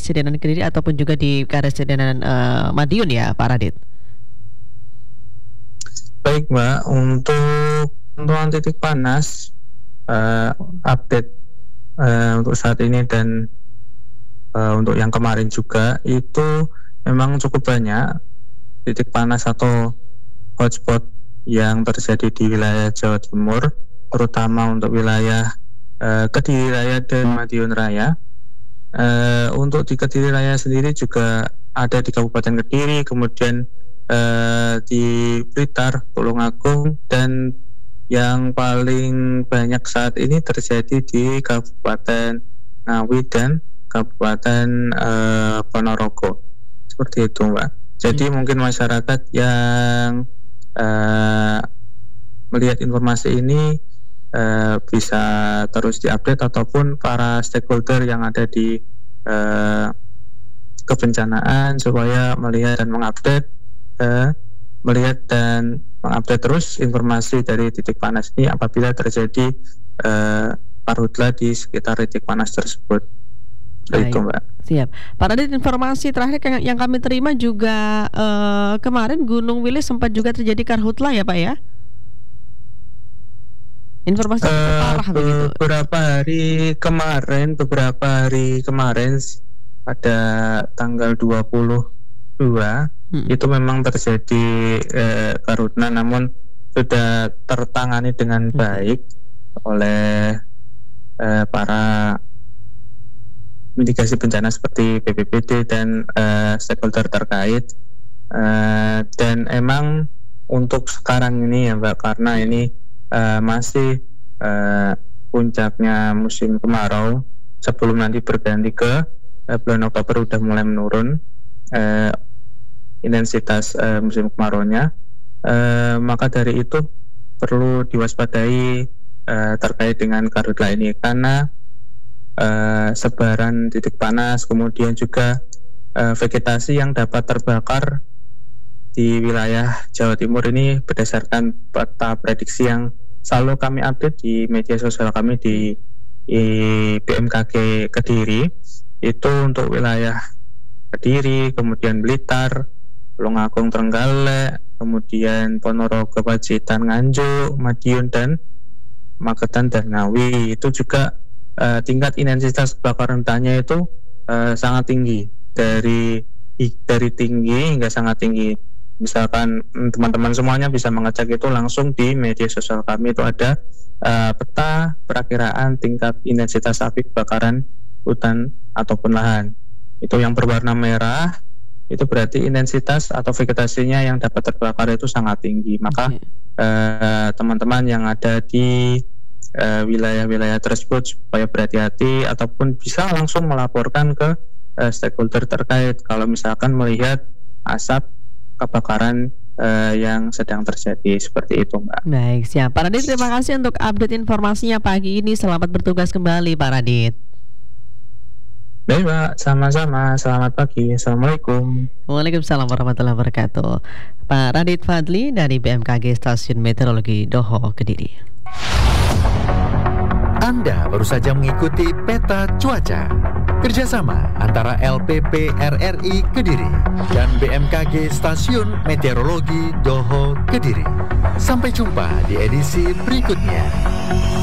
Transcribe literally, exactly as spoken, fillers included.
Karesidenan Kediri ataupun juga di Karesidenan uh, Madiun ya Pak Radit? Baik Mbak, untuk pantauan titik panas uh, update uh, untuk saat ini dan uh, untuk yang kemarin juga itu memang cukup banyak titik panas atau hotspot yang terjadi di wilayah Jawa Timur, terutama untuk wilayah uh, Kediri Raya dan Madiun Raya. Uh, untuk di Kediri Raya sendiri juga ada di Kabupaten Kediri, kemudian Uh, di Blitar, Tulungagung, dan yang paling banyak saat ini terjadi di Kabupaten Ngawi dan Kabupaten uh, Ponorogo. Seperti itu Mbak. Jadi hmm. mungkin masyarakat yang uh, melihat informasi ini uh, bisa terus diupdate, ataupun para stakeholder yang ada di uh, kebencanaan supaya melihat dan mengupdate Uh, melihat dan mengupdate terus informasi dari titik panas ini apabila terjadi uh, karhutla di sekitar titik panas tersebut. Baik, itu Mbak. Siap. Pak Radit, informasi terakhir yang kami terima juga uh, kemarin Gunung Wilis sempat juga terjadi karhutla ya Pak ya? Informasi uh, parah begitu. Beberapa hari kemarin, beberapa hari kemarin pada tanggal dua puluh dua hmm. itu memang terjadi eh, karhutla, namun sudah tertangani dengan hmm. baik oleh eh, para mitigasi bencana seperti B P B D dan eh, stakeholder terkait. Eh, dan emang untuk sekarang ini ya Mbak, karena ini eh, masih eh, puncaknya musim kemarau, sebelum nanti berganti ke eh, bulan Oktober udah mulai menurun Uh, intensitas uh, musim kemarau-nya, uh, maka dari itu perlu diwaspadai uh, terkait dengan karhutla ini, karena uh, sebaran titik panas, kemudian juga uh, vegetasi yang dapat terbakar di wilayah Jawa Timur ini berdasarkan peta prediksi yang selalu kami update di media sosial kami di, di B M K G Kediri. Itu untuk wilayah Kediri, kemudian Blitar, Tulungagung, Trenggalek, kemudian Ponorogo, Pacitan, Nganjuk, Madiun, dan Magetan dan Ngawi. Itu juga uh, tingkat intensitas kebakaran hutannya itu uh, sangat tinggi, dari dari tinggi hingga sangat tinggi. Misalkan teman-teman semuanya bisa mengecek itu langsung di media sosial kami, itu ada uh, peta perakiraan tingkat intensitas api kebakaran hutan ataupun lahan. Itu yang berwarna merah, itu berarti intensitas atau vegetasinya yang dapat terbakar itu sangat tinggi. Maka okay. eh, teman-teman yang ada di eh, wilayah-wilayah tersebut supaya berhati-hati, ataupun bisa langsung melaporkan ke eh, stakeholder terkait kalau misalkan melihat asap kebakaran eh, yang sedang terjadi. Seperti itu Mbak. Baik, siap Pak Radit, terima kasih untuk update informasinya pagi ini. Selamat bertugas kembali Pak Radit. Baik Mbak, sama-sama. Selamat pagi. Assalamualaikum. Waalaikumsalam warahmatullahi wabarakatuh. Pak Radit Fadli dari B M K G Stasiun Meteorologi Doho, Kediri. Anda baru saja mengikuti Peta Cuaca, kerjasama antara L P P R R I Kediri dan B M K G Stasiun Meteorologi Doho, Kediri. Sampai jumpa di edisi berikutnya.